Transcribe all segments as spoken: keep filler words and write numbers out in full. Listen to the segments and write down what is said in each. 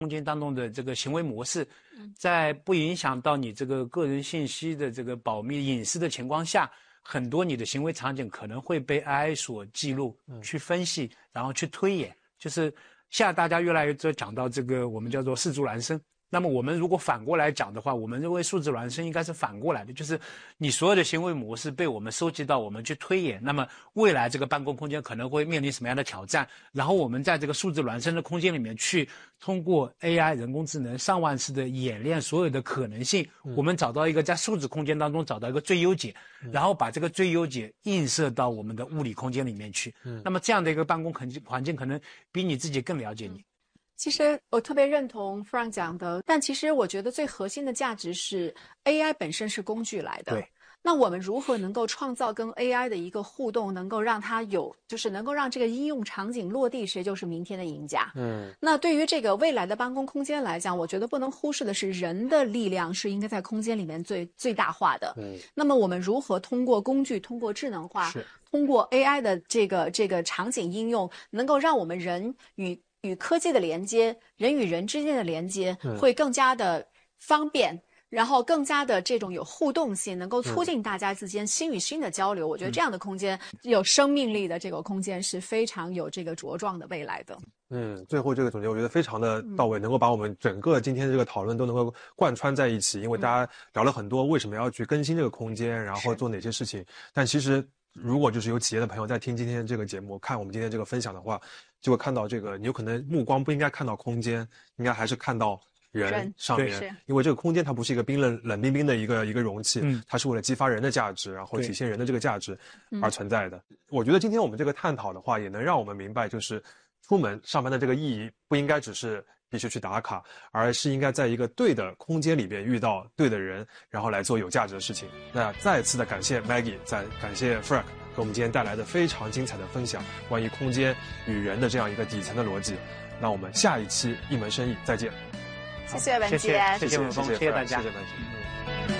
空间当中的这个行为模式，在不影响到你这个个人信息的这个保密隐私的情况下，很多你的行为场景可能会被 A I 所记录、去分析，然后去推演。就是现在大家越来越在讲到这个我们叫做视足孪生。那么我们如果反过来讲的话，我们认为数字孪生应该是反过来的，就是你所有的行为模式被我们收集到，我们去推演，那么未来这个办公空间可能会面临什么样的挑战，然后我们在这个数字孪生的空间里面去通过 A I 人工智能上万次的演练所有的可能性，嗯、我们找到一个在数字空间当中找到一个最优解，嗯、然后把这个最优解映射到我们的物理空间里面去。嗯、那么这样的一个办公环境可能比你自己更了解你。 其实我特别认同 Frank 讲的，但其实我觉得最核心的价值是 A I 本身是工具来的。 对。 那我们如何能够创造跟 A I 的一个互动，能够让它有，就是能够让这个应用场景落地，谁就是明天的赢家。嗯。那对于这个未来的办公空间来讲，我觉得不能忽视的是人的力量是应该在空间里面最最大化的。嗯。那么我们如何通过工具，通过智能化， 是通过 A I 的这个这个场景应用，能够让我们人与与科技的连接，人与人之间的连接会更加的方便，嗯、然后更加的这种有互动性，能够促进大家之间心与心的交流。嗯、我觉得这样的空间，有生命力的这个空间是非常有这个茁壮的未来的。 嗯，最后这个总结我觉得非常的到位，嗯、能够把我们整个今天的这个讨论都能够贯穿在一起。因为大家聊了很多为什么要去更新这个空间，然后做哪些事情，但其实如果就是有企业的朋友在听今天这个节目，看我们今天这个分享的话，就会看到这个，你有可能目光不应该看到空间，应该还是看到人上面，因为这个空间它不是一个冰冷冷冰冰的一个一个容器，嗯、它是为了激发人的价值，然后体现人的这个价值而存在的。嗯、我觉得今天我们这个探讨的话，也能让我们明白，就是出门上班的这个意义不应该只是必须去打卡，而是应该在一个对的空间里边遇到对的人，然后来做有价值的事情。那再次的感谢 Maggie， 再感谢 Frank。给我们今天带来的非常精彩的分享，关于空间与人的这样一个底层的逻辑。那我们下一期一门生意再见。 谢谢文杰， 谢谢谢谢文峰， 谢谢大家， 谢谢文杰。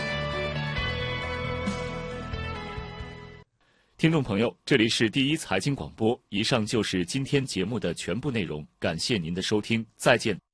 听众朋友，这里是第一财经广播，以上就是今天节目的全部内容，感谢您的收听，再见。